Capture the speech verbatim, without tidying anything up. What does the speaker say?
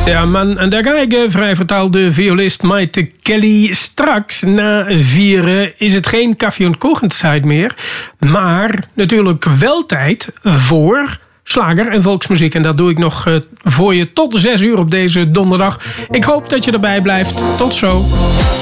Ja, man, en daar ga ik, vrij vertaald, de violist Maite Kelly. Straks, na vieren, is het geen Koffie en Kogenzeit meer. Maar natuurlijk wel tijd voor slager en volksmuziek. En dat doe ik nog uh, voor je tot zes uur op deze donderdag. Ik hoop dat je erbij blijft. Tot zo.